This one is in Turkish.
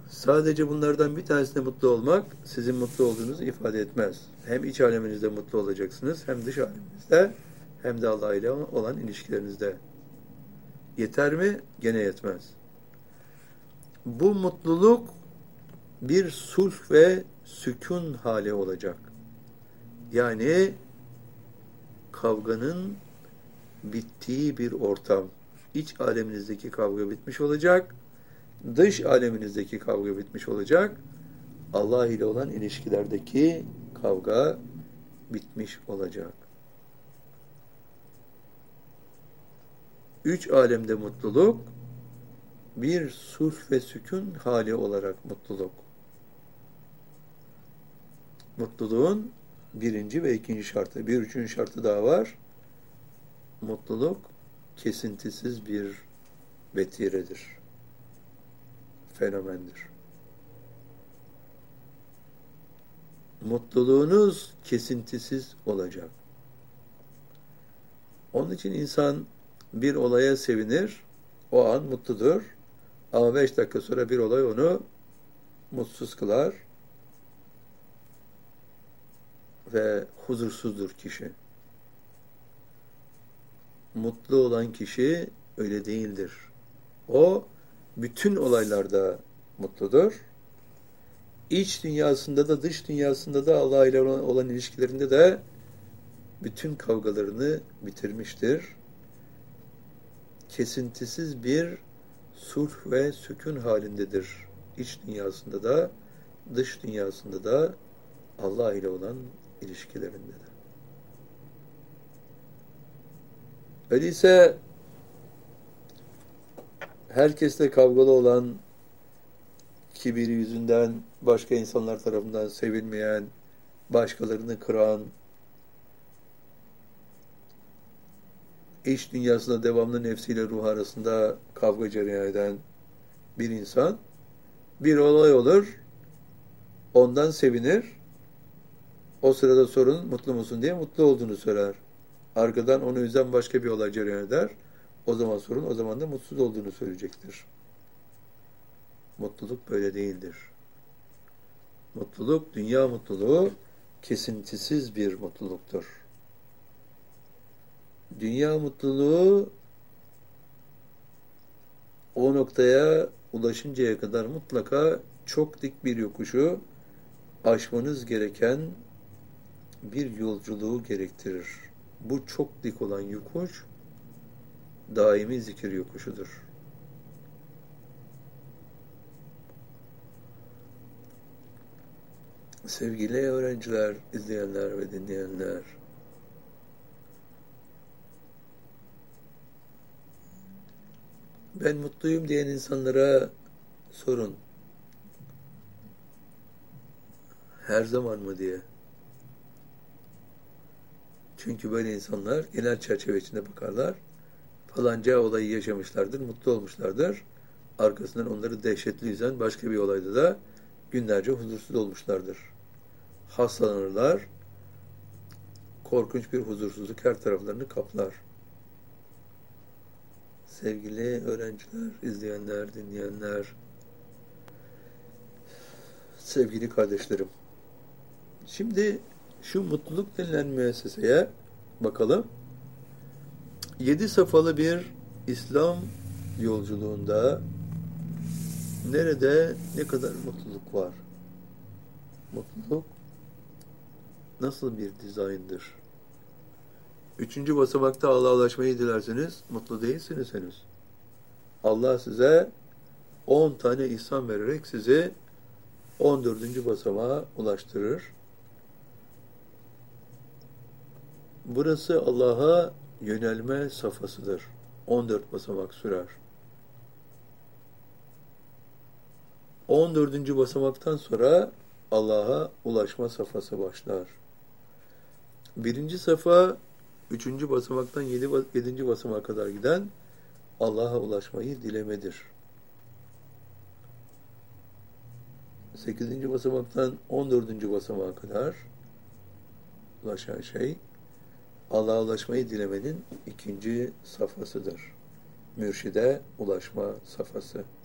Sadece bunlardan bir tanesinde mutlu olmak sizin mutlu olduğunuzu ifade etmez. Hem iç aleminizde mutlu olacaksınız, hem dış aleminizde, hem de Allah ile olan ilişkilerinizde. Yeter mi? Gene yetmez. Bu mutluluk bir sulh ve sükun hali olacak. Yani kavganın bittiği bir ortam. İç aleminizdeki kavga bitmiş olacak. Dış aleminizdeki kavga bitmiş olacak. Allah ile olan ilişkilerdeki kavga bitmiş olacak. Üç alemde mutluluk, bir sulh ve sükun hali olarak mutluluk. Mutluluğun birinci ve ikinci şartı. Bir üçüncü şartı daha var. Mutluluk kesintisiz bir vetiredir. Fenomendir. Mutluluğunuz kesintisiz olacak. Onun için insan bir olaya sevinir, o an mutludur. Ama 5 dakika sonra bir olay onu mutsuz kılar ve huzursuzdur kişi. Mutlu olan kişi öyle değildir. O bütün olaylarda mutludur. İç dünyasında da dış dünyasında da Allah ile olan ilişkilerinde de bütün kavgalarını bitirmiştir. Kesintisiz bir sulh ve sükun halindedir. İç dünyasında da dış dünyasında da Allah ile olan ilişkilerinde de. Öyleyse herkesle kavgalı olan, kibiri yüzünden başka insanlar tarafından sevilmeyen, başkalarını kıran, iç dünyasında devamlı nefsiyle ruh arasında kavga cereyan eden bir insan, bir olay olur, ondan sevinir, o sırada sorun, mutlu musun diye mutlu olduğunu söyler. Arkadan onu üzen başka bir olay cereyan eder, o zaman sorun, o zaman da mutsuz olduğunu söyleyecektir. Mutluluk böyle değildir. Mutluluk, dünya mutluluğu kesintisiz bir mutluluktur. Dünya mutluluğu o noktaya ulaşıncaya kadar mutlaka çok dik bir yokuşu aşmanız gereken bir yolculuğu gerektirir. Bu çok dik olan yokuş daimi zikir yokuşudur. Sevgili öğrenciler, izleyenler ve dinleyenler, ben mutluyum diyen insanlara sorun. Her zaman mı diye. Çünkü böyle insanlar genel çerçeve içinde bakarlar. Falanca olayı yaşamışlardır, mutlu olmuşlardır. Arkasından onları dehşetli üzen başka bir olayda da günlerce huzursuz olmuşlardır. Hastalanırlar. Korkunç bir huzursuzluk her taraflarını kaplar. Sevgili öğrenciler, izleyenler, dinleyenler, sevgili kardeşlerim. Şimdi şu mutluluk denilen müesseseye bakalım. 7 safhalı bir İslam yolculuğunda nerede ne kadar mutluluk var? Mutluluk nasıl bir dizayndır? 3. basamakta Allah'a ulaşmayı dilerseniz mutlu değilsiniz henüz. Allah size 10 tane ihsan vererek sizi 14. basamağa ulaştırır. Burası Allah'a yönelme safhasıdır. 14 basamak sürer. 14. basamaktan sonra Allah'a ulaşma safhası başlar. 1. safa 3. basamaktan 7. basamağa kadar giden Allah'a ulaşmayı dilemedir. 8. basamaktan 14. basamağa kadar ulaşan şey Allah'a ulaşmayı dilemenin 2. safhasıdır. Mürşide ulaşma safhası.